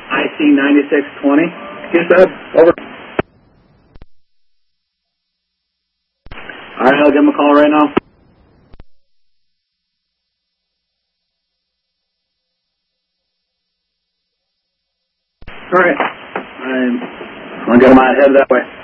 IC 9620. Houston, over. All right, I'll give him a call right now. All right. I'll get him out, head that way.